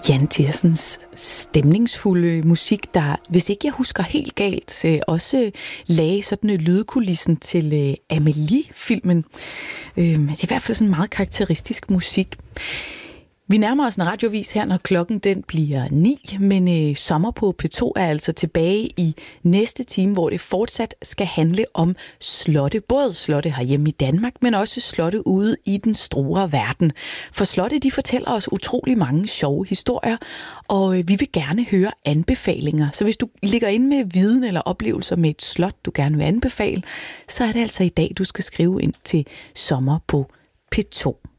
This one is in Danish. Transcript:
Jan Tierdsens stemningsfulde musik, der, hvis ikke jeg husker helt galt, også lagde sådan lydkulissen til Amélie-filmen. Det er i hvert fald sådan meget karakteristisk musik. Vi nærmer os en radiovis her, når klokken den bliver 9, men Sommer på P2 er altså tilbage i næste time, hvor det fortsat skal handle om slotte. Både slotte herhjemme i Danmark, men også slotte ude i den store verden. For slotte, de fortæller os utrolig mange sjove historier, og vi vil gerne høre anbefalinger. Så hvis du ligger inde med viden eller oplevelser med et slot, du gerne vil anbefale, så er det altså i dag, du skal skrive ind til Sommer på P2.